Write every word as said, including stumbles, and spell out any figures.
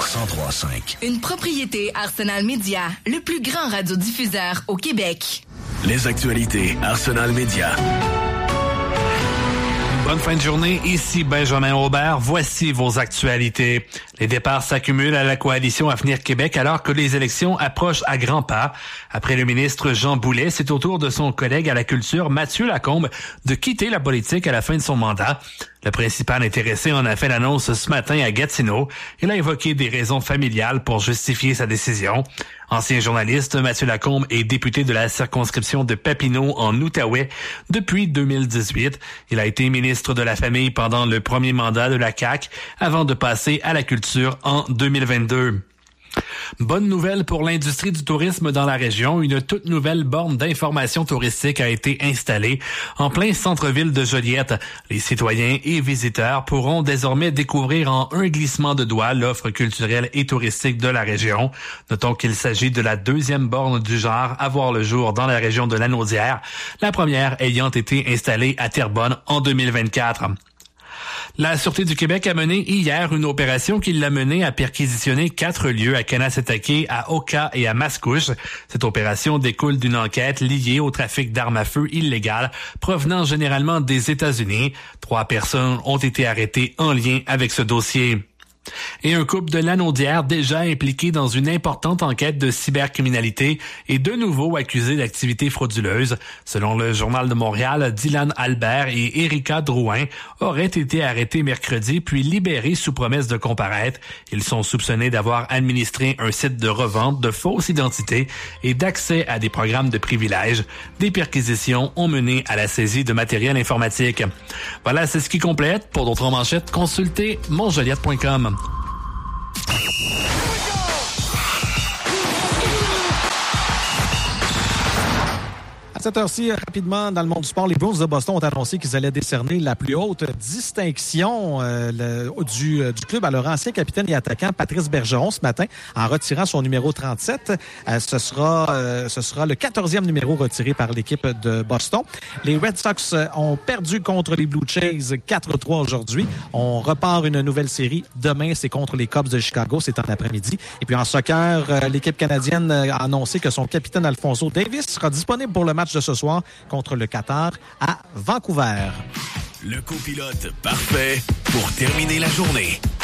cent trois cinq. Une propriété Arsenal Media, le plus grand radiodiffuseur au Québec. Les actualités Arsenal Media. Bonne fin de journée, ici Benjamin Aubert. Voici vos actualités. Les départs s'accumulent à la coalition Avenir Québec alors que les élections approchent à grands pas. Après le ministre Jean Boulet, c'est au tour de son collègue à la culture, Mathieu Lacombe, de quitter la politique à la fin de son mandat. Le principal intéressé en a fait l'annonce ce matin à Gatineau. Il a évoqué des raisons familiales pour justifier sa décision. Ancien journaliste, Mathieu Lacombe est député de la circonscription de Papineau en Outaouais depuis deux mille dix-huit. Il a été ministre de la Famille pendant le premier mandat de la C A Q avant de passer à la culture en deux mille vingt-deux. Bonne nouvelle pour l'industrie du tourisme dans la région. Une toute nouvelle borne d'information touristique a été installée en plein centre-ville de Joliette. Les citoyens et visiteurs pourront désormais découvrir en un glissement de doigts l'offre culturelle et touristique de la région. Notons qu'il s'agit de la deuxième borne du genre à voir le jour dans la région de Lanaudière, la première ayant été installée à Terrebonne en deux mille vingt-quatre. La Sûreté du Québec a mené hier une opération qui l'a menée à perquisitionner quatre lieux à Kanesatake, à Oka et à Mascouche. Cette opération découle d'une enquête liée au trafic d'armes à feu illégales provenant généralement des États-Unis. Trois personnes ont été arrêtées en lien avec ce dossier. Et un couple de Lanaudière déjà impliqué dans une importante enquête de cybercriminalité est de nouveau accusé d'activités frauduleuses. Selon le Journal de Montréal, Dylan Albert et Erika Drouin auraient été arrêtés mercredi puis libérés sous promesse de comparaître. Ils sont soupçonnés d'avoir administré un site de revente de fausses identités et d'accès à des programmes de privilèges. Des perquisitions ont mené à la saisie de matériel informatique. Voilà, c'est ce qui complète. Pour d'autres manchettes, consultez montjoliette point com. À cette heure-ci, rapidement, dans le monde du sport, les Bruins de Boston ont annoncé qu'ils allaient décerner la plus haute distinction euh, le, du, euh, du club à leur ancien capitaine et attaquant Patrice Bergeron ce matin, en retirant son numéro trente-sept. Euh, ce sera euh, ce sera le quatorzième numéro retiré par l'équipe de Boston. Les Red Sox ont perdu contre les Blue Jays quatre trois aujourd'hui. On repart une nouvelle série. Demain, c'est contre les Cubs de Chicago. C'est en après-midi. Et puis en soccer, euh, l'équipe canadienne a annoncé que son capitaine Alphonso Davies sera disponible pour le match de ce soir contre le Qatar à Vancouver. Le copilote parfait pour terminer la journée.